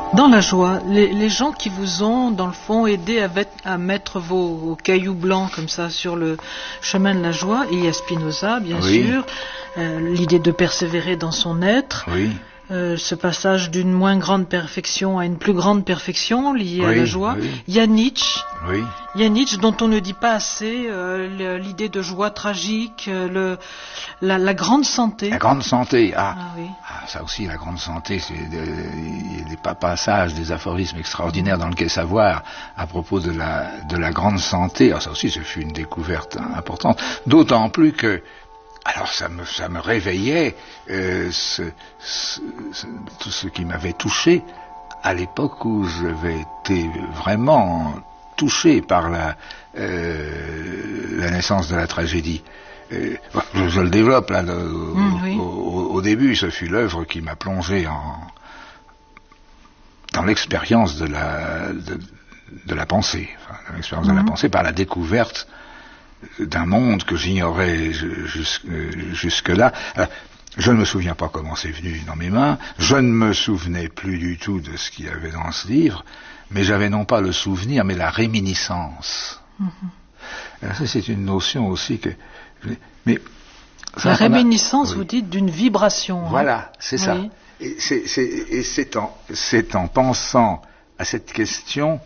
Dans la joie, les gens qui vous ont, dans le fond, aidé à mettre vos cailloux blancs comme ça sur le chemin de la joie, et il y a Spinoza, bien sûr, l'idée de persévérer dans son être, ce passage d'une moins grande perfection à une plus grande perfection liée à la joie. Il y a Nietzsche, dont on ne dit pas assez, l'idée de joie tragique, la grande santé. La grande santé, ça aussi, la grande santé, il y a des passages, des aphorismes extraordinaires dans le Quai Savoir à propos de la grande santé. Alors ça aussi, ce fut une découverte importante. D'autant plus que, alors ça me réveillait tout ce qui m'avait touché à l'époque où j'avais été vraiment touché par la naissance de la tragédie. Je le développe là au début. Ce fut l'œuvre qui m'a plongé dans l'expérience de la pensée, l'expérience de la pensée par la découverte d'un monde que j'ignorais jusque-là. Je ne me souviens pas comment c'est venu dans mes mains, je ne me souvenais plus du tout de ce qu'il y avait dans ce livre, mais j'avais non pas le souvenir, mais la réminiscence. Alors ça, c'est une notion aussi que... Mais la réminiscence, vous dites, d'une vibration. Voilà, c'est ça. Et c'est en pensant à cette question,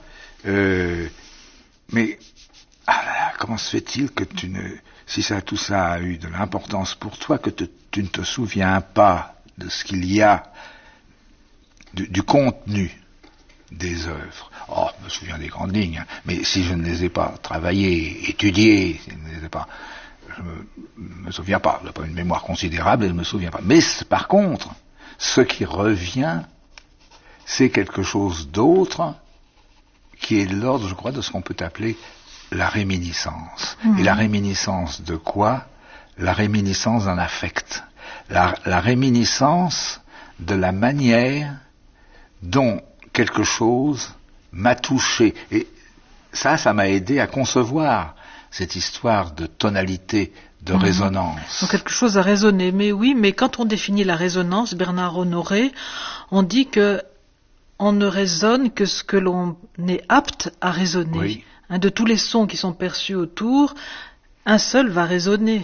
mais comment se fait-il que si tout ça a eu de l'importance pour toi, que tu ne te souviens pas de ce qu'il y a, du contenu des œuvres. Je me souviens des grandes lignes, mais si je ne les ai pas travaillées, étudiées, si je ne les ai pas... Je me souviens pas, je n'ai pas une mémoire considérable et je ne me souviens pas. Mais par contre, ce qui revient, c'est quelque chose d'autre qui est de l'ordre, je crois, de ce qu'on peut appeler la réminiscence. Et la réminiscence de quoi? La réminiscence d'un affect. La réminiscence de la manière dont quelque chose m'a touché. Et ça m'a aidé à concevoir cette histoire de tonalité, de résonance. Donc quelque chose à résonner. Mais quand on définit la résonance, Bernard Honoré, on dit que on ne résonne que ce que l'on est apte à raisonner. De tous les sons qui sont perçus autour, un seul va résonner.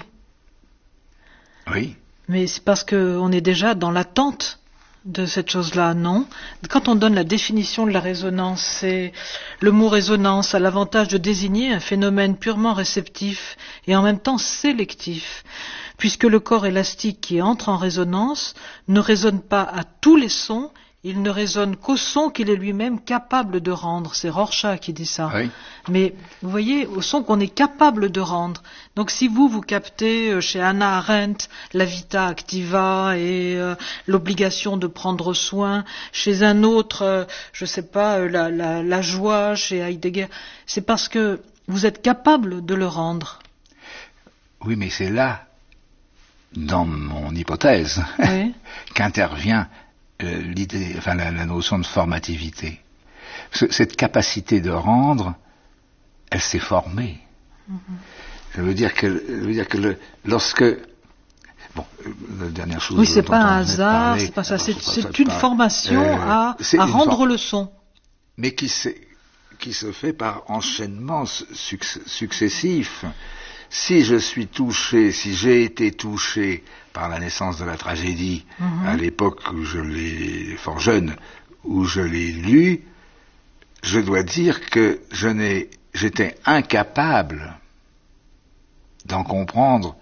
Mais c'est parce qu'on est déjà dans l'attente de cette chose-là, non? Quand on donne la définition de la résonance, c'est le mot résonance a l'avantage de désigner un phénomène purement réceptif et en même temps sélectif, puisque le corps élastique qui entre en résonance ne résonne pas à tous les sons, il ne résonne qu'au son qu'il est lui-même capable de rendre. C'est Rorschach qui dit ça. Mais vous voyez, au son qu'on est capable de rendre. Donc si vous captez chez Hannah Arendt la vita activa et l'obligation de prendre soin, chez un autre, la joie chez Heidegger, c'est parce que vous êtes capable de le rendre. Oui, mais c'est là, dans mon hypothèse, qu'intervient l'idée, la notion de formativité. Cette capacité de rendre, elle s'est formée. Ça veut dire que lorsque... la dernière chose... Oui, c'est pas un hasard, c'est pas ça, c'est une formation à rendre le son. Mais qui se fait par enchaînement successif. Si je suis touché, si j'ai été touché par la naissance de la tragédie, à l'époque où je l'ai, fort jeune, où je l'ai lu, je dois dire que j'étais incapable d'en comprendre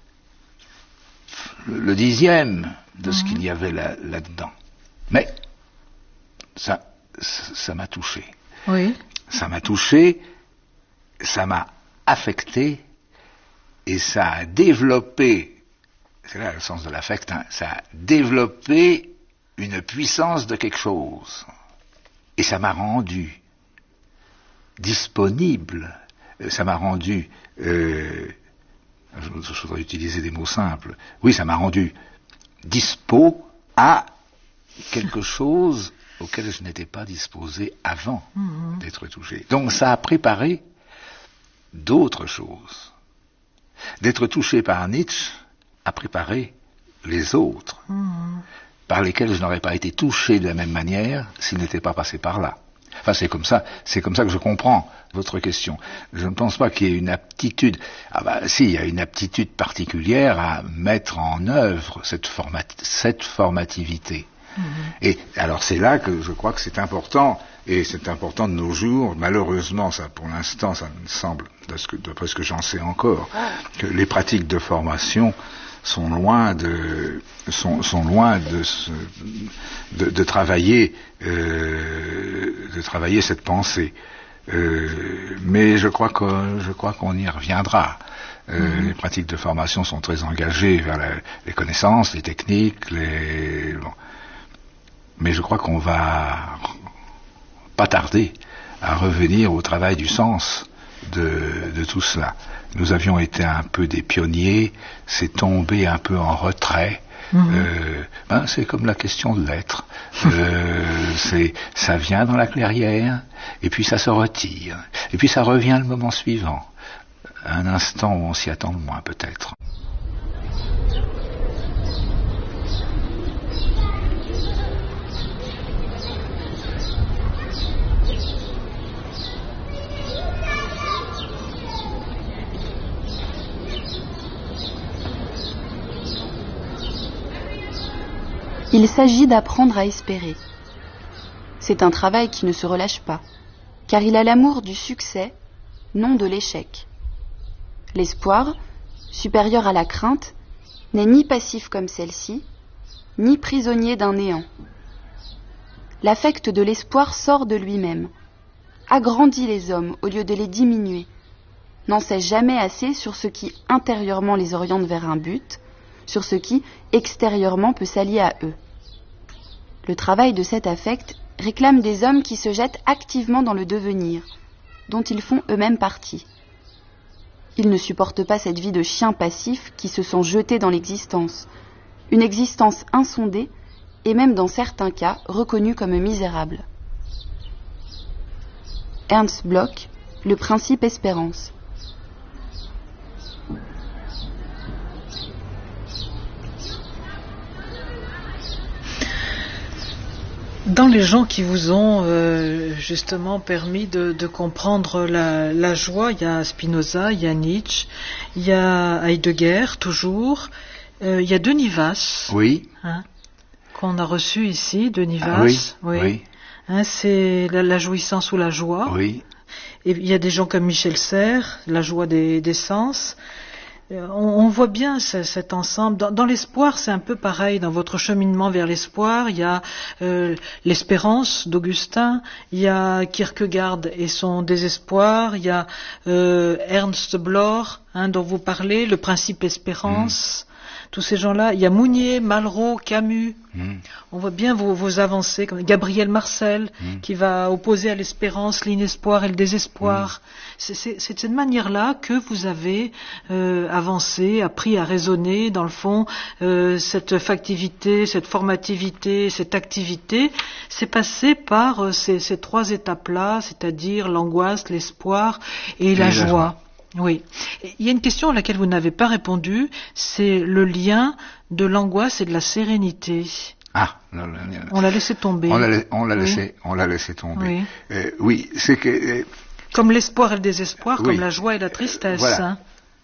le dixième de ce qu'il y avait là-dedans. Mais ça m'a touché. Ça m'a touché, ça m'a affecté, et ça a développé, c'est là le sens de l'affect, ça a développé une puissance de quelque chose. Et ça m'a rendu disponible, ça m'a rendu, je voudrais utiliser des mots simples, ça m'a rendu dispo à quelque chose auquel je n'étais pas disposé avant d'être touché. Donc ça a préparé d'autres choses. D'être touché par Nietzsche a préparé les autres. par lesquels je n'aurais pas été touché de la même manière s'ils n'étaient pas passés par là. Enfin, c'est comme ça que je comprends votre question. Je ne pense pas qu'il y ait une aptitude. Ah bah si, il y a une aptitude particulière à mettre en œuvre cette formativité. Et alors c'est là que je crois que c'est important, et c'est important de nos jours. Malheureusement, ça, pour l'instant, ça me semble, d'après ce que j'en sais encore, que les pratiques de formation sont loin de travailler cette pensée. Mais je crois qu'on y reviendra. Les pratiques de formation sont très engagées vers les connaissances, les techniques, mais je crois qu'on va pas tarder à revenir au travail du sens de tout cela. Nous avions été un peu des pionniers, c'est tombé un peu en retrait. C'est comme la question de l'être. Ça vient dans la clairière, et puis ça se retire, et puis ça revient le moment suivant. Un instant où on s'y attend le moins peut-être. Il s'agit d'apprendre à espérer. C'est un travail qui ne se relâche pas, car il a l'amour du succès, non de l'échec. L'espoir, supérieur à la crainte, n'est ni passif comme celle-ci, ni prisonnier d'un néant. L'affect de l'espoir sort de lui-même, agrandit les hommes au lieu de les diminuer, n'en sait jamais assez sur ce qui intérieurement les oriente vers un but, sur ce qui, extérieurement, peut s'allier à eux. Le travail de cet affect réclame des hommes qui se jettent activement dans le devenir, dont ils font eux-mêmes partie. Ils ne supportent pas cette vie de chiens passifs qui se sont jetés dans l'existence, une existence insondée et même dans certains cas reconnue comme misérable. Ernst Bloch, Le principe espérance. Dans les gens qui vous ont justement permis de comprendre la joie, il y a Spinoza, il y a Nietzsche, il y a Heidegger toujours, il y a Denis Vasse, oui, qu'on a reçu ici, Denis Ah, oui, Vasse, oui. C'est la jouissance ou la joie. Oui. Et il y a des gens comme Michel Serres, la joie des sens. On voit bien cet ensemble. Dans l'espoir, c'est un peu pareil. Dans votre cheminement vers l'espoir, il y a l'espérance d'Augustin, il y a Kierkegaard et son désespoir, il y a Ernst Bloch, dont vous parlez, le principe espérance. Tous ces gens-là, il y a Mounier, Malraux, Camus. On voit bien vos avancées, comme Gabriel Marcel, qui va opposer à l'espérance l'inespoir et le désespoir. C'est de cette manière-là que vous avez avancé, appris à raisonner, dans le fond, cette factivité, cette formativité, cette activité, c'est passé par ces trois étapes-là, c'est-à-dire l'angoisse, l'espoir et la joie. Oui. Il y a une question à laquelle vous n'avez pas répondu, c'est le lien de l'angoisse et de la sérénité. Ah, on l'a laissé tomber. On l'a laissé tomber. Oui, c'est que comme l'espoir et le désespoir, comme la joie et la tristesse. Voilà.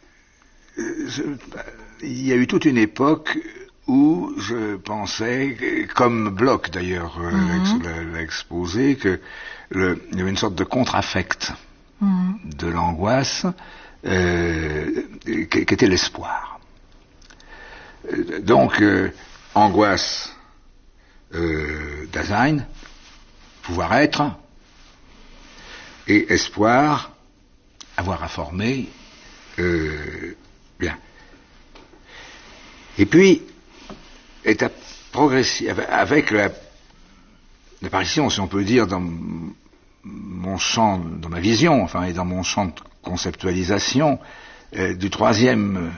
Il y a eu toute une époque où je pensais, comme Bloch d'ailleurs l'a exposé, que il y avait une sorte de contre-affect de l'angoisse qui était l'espoir. Donc, angoisse, Dasein, pouvoir être, et espoir, avoir à former, bien. Et puis, étape progressive, avec l'apparition, si on peut dire, dans mon champ, dans ma vision, enfin, et dans mon champ de conceptualisation, du troisième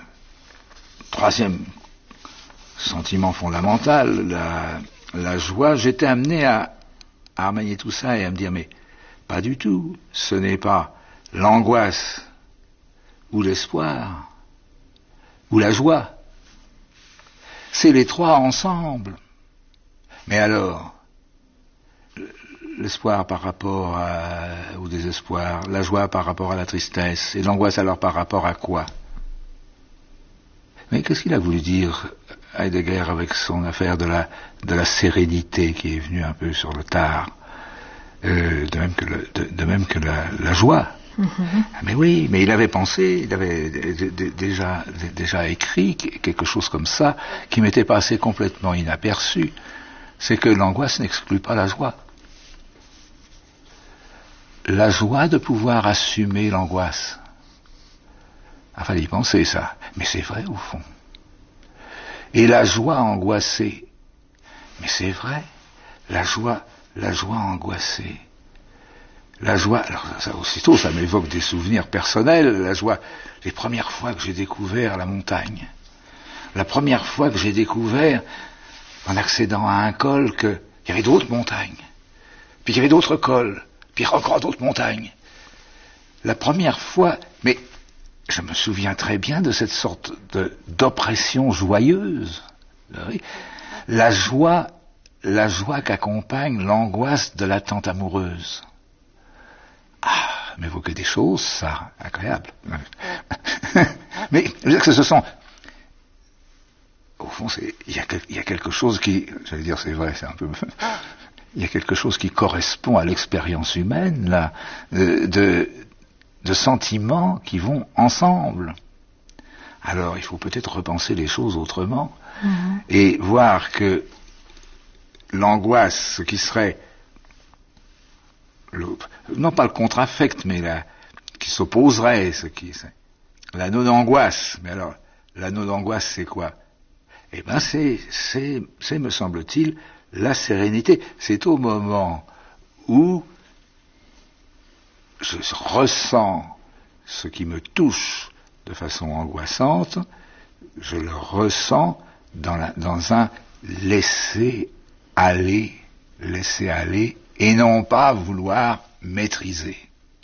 sentiment fondamental, la joie, j'étais amené à remanier tout ça et à me dire, mais pas du tout, ce n'est pas l'angoisse ou l'espoir ou la joie, c'est les trois ensemble. Mais alors, l'espoir par rapport au désespoir, la joie par rapport à la tristesse, et l'angoisse alors par rapport à quoi? Mais qu'est-ce qu'il a voulu dire Heidegger avec son affaire de la sérénité qui est venue un peu sur le tard, de même que la joie. Mais oui, mais il avait pensé, il avait déjà écrit quelque chose comme ça qui m'était passé complètement inaperçu. C'est que l'angoisse n'exclut pas la joie. La joie de pouvoir assumer l'angoisse. Il fallait y penser ça, mais c'est vrai au fond. Et la joie angoissée, mais c'est vrai, la joie angoissée. La joie, alors ça, aussitôt ça m'évoque des souvenirs personnels, la joie, les premières fois que j'ai découvert la montagne, la première fois que j'ai découvert, en accédant à un col, qu'il y avait d'autres montagnes, puis qu'il y avait d'autres cols, puis encore d'autres montagnes. La première fois, mais je me souviens très bien de cette sorte d'oppression joyeuse. La joie qu'accompagne l'angoisse de l'attente amoureuse. Ah, m'évoquer des choses, ça, incroyable. Mais je veux dire que ce sont... Au fond, il y a quelque chose qui... J'allais dire, c'est vrai, c'est un peu... Il y a quelque chose qui correspond à l'expérience humaine, là, de sentiments qui vont ensemble. Alors, il faut peut-être repenser les choses autrement et voir que l'angoisse, ce qui serait... non pas le contre-affect, mais qui s'opposerait, la non-angoisse. Mais alors, la non-angoisse, c'est quoi? Eh bien, c'est, me semble-t-il, la sérénité. C'est au moment où je ressens ce qui me touche de façon angoissante, je le ressens dans un laisser aller, et non pas vouloir maîtriser.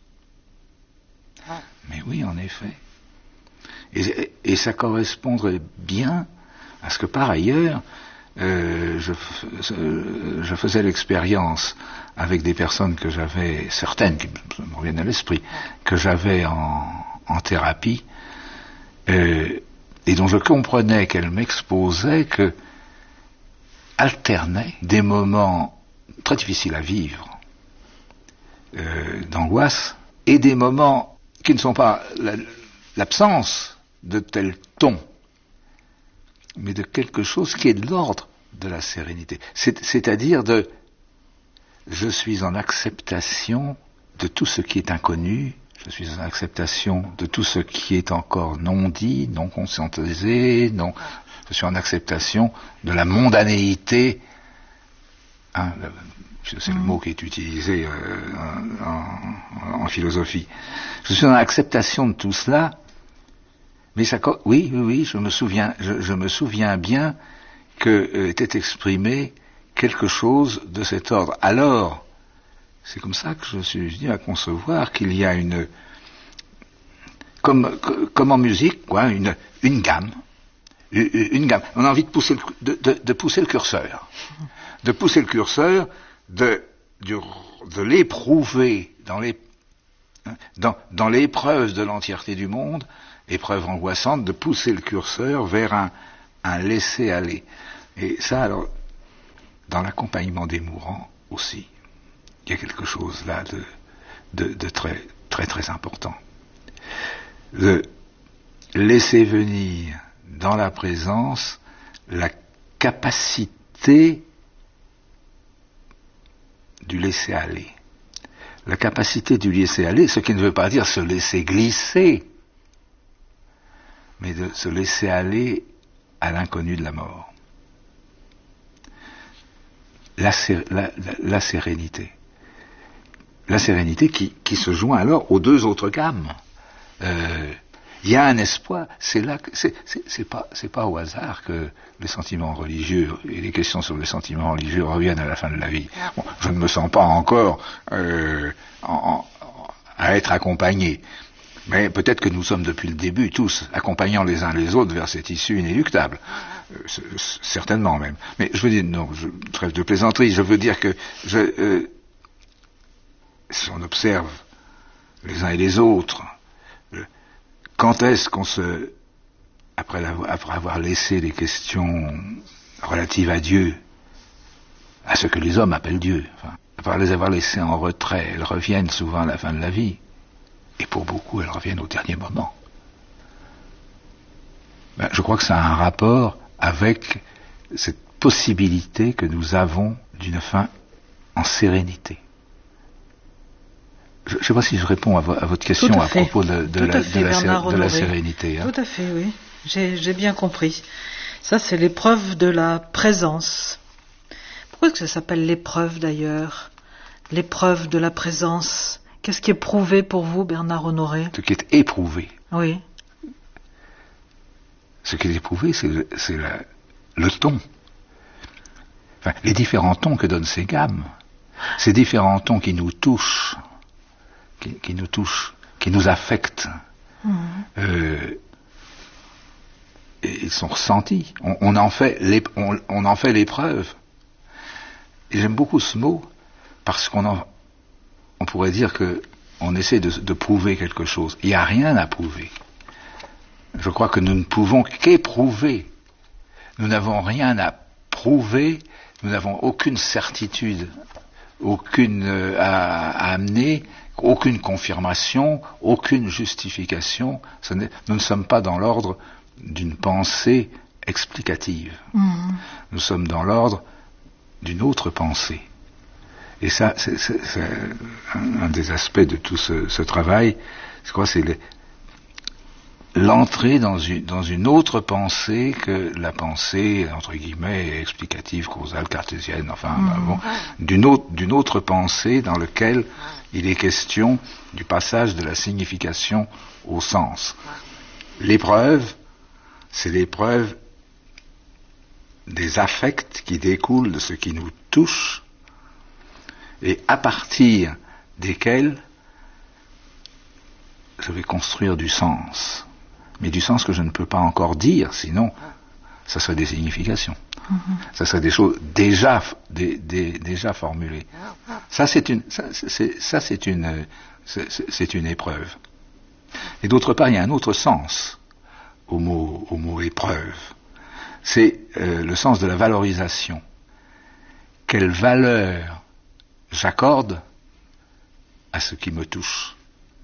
Mais oui, en effet. Et ça correspondrait bien à ce que par ailleurs, je faisais l'expérience avec des personnes que j'avais, certaines qui me reviennent à l'esprit, que j'avais en thérapie, et dont je comprenais qu'elles m'exposaient que alternaient des moments très difficiles à vivre, d'angoisse, et des moments qui ne sont pas l'absence de tel ton, mais de quelque chose qui est de l'ordre de la sérénité. C'est-à-dire je suis en acceptation de tout ce qui est inconnu, je suis en acceptation de tout ce qui est encore non dit, non conscientisé, je suis en acceptation de la mondanéité, c'est le mot qui est utilisé en philosophie. Je suis en acceptation de tout cela, mais ça, oui, je me souviens bien que était exprimé quelque chose de cet ordre. Alors, c'est comme ça que je suis venu à concevoir qu'il y a comme en musique, quoi, une gamme. On a envie de pousser le curseur. De pousser le curseur, de l'éprouver dans l'épreuve de l'entièreté du monde, épreuve angoissante, de pousser le curseur vers un laisser-aller. Et ça, alors, dans l'accompagnement des mourants aussi, il y a quelque chose là de très, très, très important. De laisser venir dans la présence la capacité du laisser-aller. La capacité du laisser-aller, ce qui ne veut pas dire se laisser glisser, mais de se laisser aller à l'inconnu de la mort. La sérénité. La sérénité qui se joint alors aux deux autres gammes. Il y a un espoir, c'est pas au hasard que les sentiments religieux et les questions sur les sentiments religieux reviennent à la fin de la vie. Bon, je ne me sens pas encore à être accompagné, Mais peut-être que nous sommes depuis le début tous accompagnant les uns les autres vers cette issue inéluctable. Certainement même. Mais je veux dire, non, trêve de plaisanterie, je veux dire que si on observe les uns et les autres, quand est-ce qu'on après avoir laissé les questions relatives à Dieu, à ce que les hommes appellent Dieu, enfin, après les avoir laissées en retrait, elles reviennent souvent à la fin de la vie, et pour beaucoup elles reviennent au dernier moment. Je crois que ça a un rapport avec cette possibilité que nous avons d'une fin en sérénité. Je ne sais pas si je réponds à votre question à propos de la sérénité. Tout à fait, oui. J'ai bien compris. Ça, c'est l'épreuve de la présence. Pourquoi est-ce que ça s'appelle l'épreuve, d'ailleurs? L'épreuve de la présence. Qu'est-ce qui est prouvé pour vous, Bernard Honoré? Ce qui est éprouvé. Oui. Ce qui est éprouvé, c'est le ton. Enfin, les différents tons que donnent ces gammes. Ces différents tons qui nous touchent, qui nous touchent, qui nous affectent. Et ils sont ressentis. On en fait l'épreuve. Et j'aime beaucoup ce mot, parce on pourrait dire qu'on essaie de prouver quelque chose. Il n'y a rien à prouver. Je crois que nous ne pouvons qu'éprouver. Nous n'avons rien à prouver, nous n'avons aucune certitude, aucune à amener, aucune confirmation, aucune justification. Nous ne sommes pas dans l'ordre d'une pensée explicative. Nous sommes dans l'ordre d'une autre pensée. Et ça, c'est un des aspects de tout ce travail. Je crois que c'est l'entrée dans une autre pensée que la pensée, entre guillemets, explicative, causale, cartésienne, enfin, d'une autre pensée dans laquelle il est question du passage de la signification au sens. L'épreuve, c'est l'épreuve des affects qui découlent de ce qui nous touche et à partir desquels je vais construire du sens. Mais du sens que je ne peux pas encore dire, sinon, ça serait des significations. Ça serait des choses déjà formulées. Ça, c'est une épreuve. Et d'autre part, il y a un autre sens au mot épreuve. C'est le sens de la valorisation. Quelle valeur j'accorde à ce qui me touche.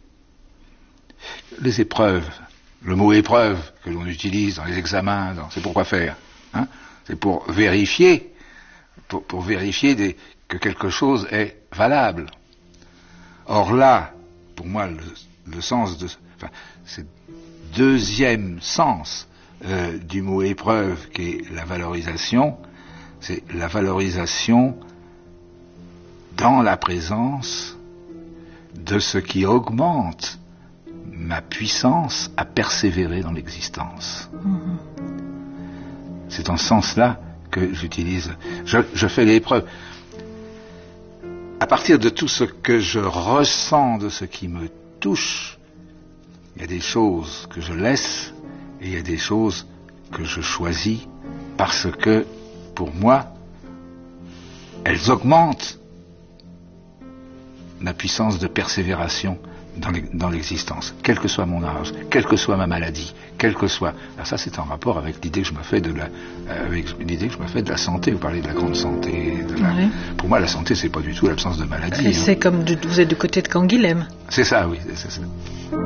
Les épreuves, le mot épreuve que l'on utilise dans les examens, c'est pour quoi faire, hein? C'est pour vérifier, pour vérifier que quelque chose est valable. Or là, pour moi, le sens c'est deuxième sens du mot épreuve, qui est la valorisation, c'est la valorisation dans la présence de ce qui augmente ma puissance à persévérer dans l'existence. C'est en ce sens-là que j'utilise. Je fais l'épreuve. À partir de tout ce que je ressens, de ce qui me touche, il y a des choses que je laisse et il y a des choses que je choisis parce que, pour moi, elles augmentent ma puissance de persévération dans l'existence, quel que soit mon âge, quelle que soit ma maladie, quel que soit. Alors ça, c'est en rapport avec l'idée que je me fais de la santé. Vous parlez de la grande santé. Oui. Pour moi, la santé, c'est pas du tout l'absence de maladie. C'est comme vous êtes du côté de Canguilhem. C'est ça, oui. C'est ça.